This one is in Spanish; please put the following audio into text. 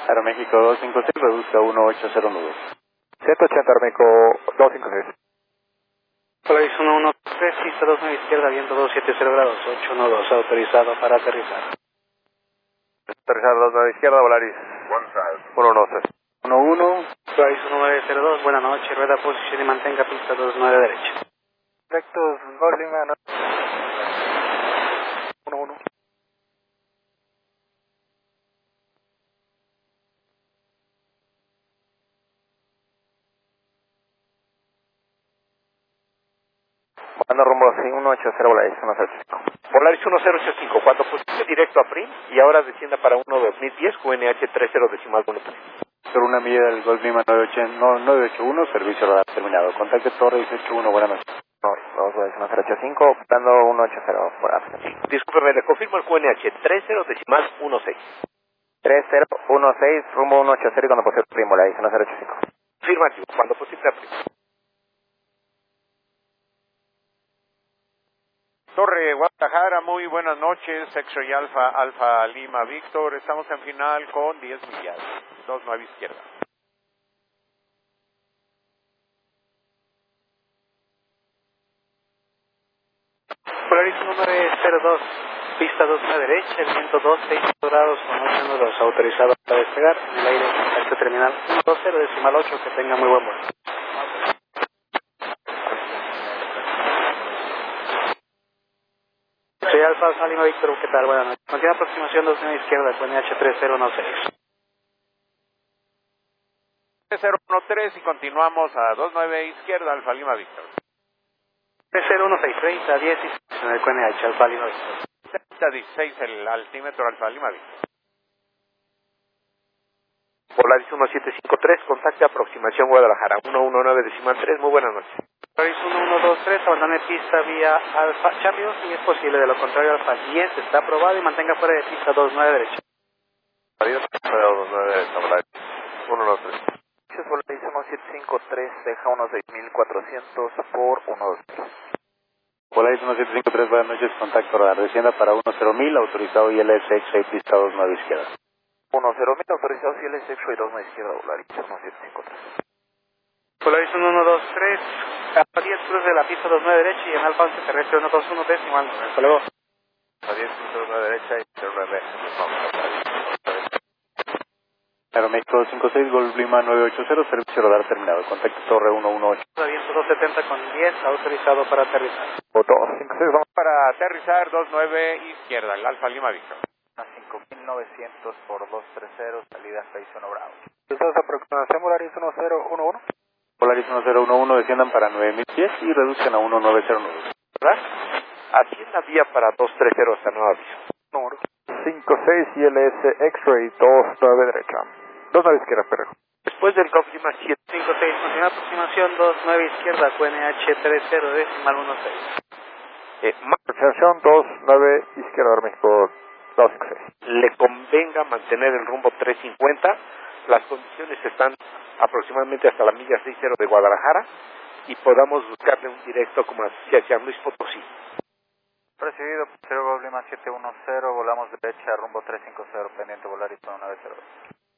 Aeroméxico 256, reduzca a 180 nudos. 180 Aeroméxico 256. Polaris 113, pista 29 izquierda, viento 270 grados, 812, autorizado para aterrizar. Aterrizar 29 izquierda, Volaris 113. 11. Polaris 1902, buena noche, rueda posición y mantenga pista 29 derecha. Rectos, Golf Lima 11. Manda rumbo 180, Volaris 105. Volaris 1085, cuando pusiste directo a PRIM y ahora descienda para 1-2010, QNH 30 decimal 1. Por una milla del Golf Lima 981, servicio radar terminado. Contacte Torre 181, buenas noches. Vamos a 1085, dando 180, por África. Discúlpeme, le confirmo el QNH 30 decimal 16. 3016, rumbo 180 y cuando posee PRIM, Volaris 1085. Afirmativo, cuando pusiste a PRIM. Torre Guadalajara, muy buenas noches, X-Ray Alfa, Alfa Lima Víctor, estamos en final con 10 millas, 29 izquierda. Polaris 1902, pista 29 derecha, el viento 26 grados con 812, autorizado para despegar, en el aire contacto terminal 120 decimal 8, que tenga muy buen vuelo. Soy Alfa Lima Víctor, ¿qué tal? Buenas noches. Continúa aproximación 29 izquierda, QNH 3016. 3013 y continuamos a 29 izquierda, Alfa Lima Víctor. 3016, 30, 10 y en el QNH, Alfa Lima Víctor. 3016 el altímetro Alfa Lima Víctor. Polaris 1753, contacte aproximación Guadalajara, 119 decimal 3, muy buenas noches. Polaris 1123, abandone pista vía Alfa Charlie, si es posible, de lo contrario Alfa 10 está aprobado y mantenga fuera de pista 29 derecha. Polaris 29 derecha, Volaris 113. Volaris 1753, deja unos 6400 por 120. Polaris 1753, buenas noches, contacto radar. Descienda para 10.000, autorizado ILS X-Ray, pista 29 izquierda. 10000, autorizado ILS X-Ray 29 izquierda, Volaris 1753. Polaris 1123, Alfa 10 cruz de la pista 29 derecha y en Alfa 11 terrestre 121 decimal 9. Hasta luego. A 10 29 derecha y 09. Aeroméxico 256, Golf Lima 980, servicio radar terminado. Contacto Torre 118. Viento 270 con 10, autorizado para aterrizar. 256, vamos Para aterrizar 29 izquierda, el Alfa Lima Víctor. a 5900 por 230, salida 61 Bravo. Entonces aproximación Volaris 1011. Polaris 1011, desciendan para 9.000 pies y reduzcan a 190 nudos. ¿Verdad? Hacienda vía para 230 hasta nuevo aviso. Número 56 ILS X-Ray 29 derecha. 29 izquierda, Perrejo. Después del Golf Lima 7. 56, continúa aproximación 29 izquierda, QNH 30 decimal 16. Aproximación 29 izquierda, México 256. Le convenga mantener el rumbo 350. Las condiciones están aproximadamente hasta la milla 60 de Guadalajara y podamos buscarle un directo como hacia San Luis Potosí. Recibido, 0 Golf Lima 710, volamos derecha, rumbo 350, pendiente Volaris 1902.